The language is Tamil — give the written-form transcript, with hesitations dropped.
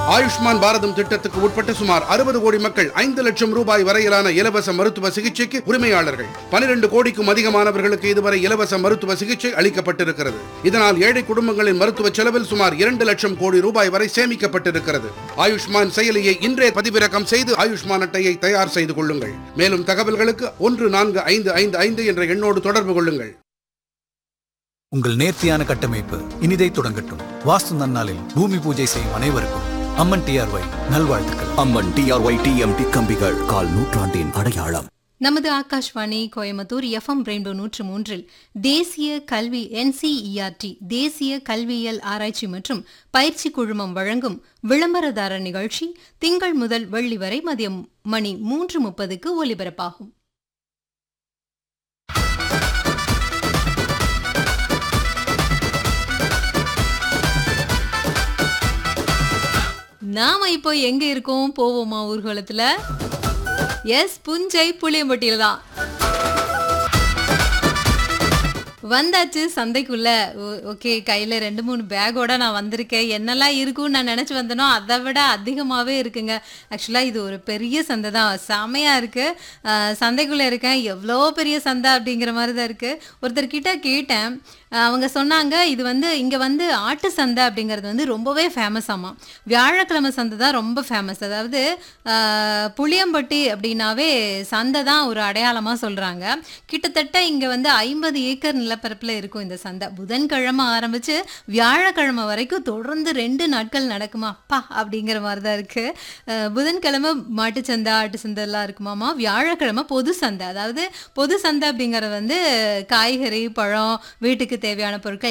ஆயுஷ்மான் பாரதம் திட்டத்துக்கு உட்பட்ட சுமார் 60 கோடி மக்கள் 5 லட்சம் ரூபாய் வரையிலான இலவச மருத்துவ சிகிச்சைக்கு உரிமையாளர்கள். 12 கோடிக்கும் அதிகமானவர்களுக்கு இதுவரை இலவச மருத்துவ சிகிச்சை அளிக்கப்பட்டிருக்கிறது. இதனால் ஏழை குடும்பங்களின் மருத்துவ செலவில் சுமார் 2 லட்சம் கோடி ரூபாய் வரை சேமிக்கப்பட்டிருக்கிறது. ஆயுஷ்மான் செயலியை இன்றே பதிவிறக்கம் செய்து ஆயுஷ்மான் அட்டையை தயார் செய்து கொள்ளுங்கள். மேலும் தகவல்களுக்கு 14555 என்ற எண்ணோடு தொடர்பு கொள்ளுங்கள். உங்கள் நேர்த்தியான கட்டமைப்பு இனிதை தொடங்கட்டும். வாஸ்து நன்னாளில் பூமி பூஜை செய்யும் அனைவருக்கும் அம்மன் டிஆர்ஒய் நல்வாழ்த்துக்கள். அம்மன் டிஆர்ஒய் டிஎம்டி கம்பிகள் கால் நூற்றாண்டின் அடையாளம். நமது ஆகாஷ்வாணி கோயம்புத்தூர் எஃப்எம் ரெயின்போ 103 தேசிய கல்வி NCERT தேசிய கல்வியியல் ஆராய்ச்சி மற்றும் பயிற்சி குழுமம் வழங்கும் விளம்பரதாரர் நிகழ்ச்சி திங்கள் முதல் வெள்ளி வரை மதியம் மணி 3:30க்கு ஒலிபரப்பாகும். நாம இப்போ எங்க இருக்கோம்? போவோமா ஊர்வலத்துல? எஸ், புஞ்சை புளியம்பட்டியில தான் வந்தாச்சு சந்தைக்குள்ள. ஓகே, கையில 2-3 பேக்கோட நான் வந்திருக்கேன். என்னெல்லாம் இருக்கும்னு நான் நினைச்சு வந்தனோ அதை விட அதிகமாவே இருக்குங்க. ஆக்சுவலா இது ஒரு பெரிய சந்தை தான், செமையா இருக்கு. சந்தைக்குள்ள இருக்கேன், எவ்வளோ பெரிய சந்தை அப்படிங்கிற மாதிரி தான் இருக்கு. ஒருத்தர்கிட்ட கேட்டேன், அவங்க சொன்னாங்க இது இங்கே ஆட்டு சந்தை அப்படிங்கிறது ரொம்பவே ஃபேமஸ் ஆமாம். வியாழக்கிழமை சந்தை தான் ரொம்ப ஃபேமஸ். அதாவது புளியம்பட்டி அப்படின்னாவே சந்தை தான் ஒரு அடையாளமாக சொல்கிறாங்க. கிட்டத்தட்ட இங்கே 50 ஏக்கர் நிலப்பரப்பில் இருக்கும் இந்த சந்தை. புதன்கிழமை ஆரம்பித்து வியாழக்கிழமை வரைக்கும் தொடர்ந்து 2 நாட்கள் நடக்குமா அப்பா அப்படிங்கிற மாதிரி தான் இருக்குது. புதன்கிழமை மாட்டுச்சந்தை ஆட்டு சந்தை எல்லாம் இருக்குமாமா. வியாழக்கிழமை பொது சந்தை. அதாவது பொது சந்தை அப்படிங்கிறது காய்கறி பழம் வீட்டுக்கு தேவையான பொருட்கள்